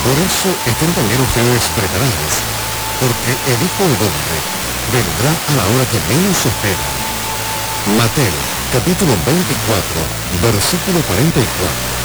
Por eso estén también ustedes preparados, porque el Hijo del Hombre vendrá a la hora que menos se espera. Mateo, capítulo 24, versículo 44.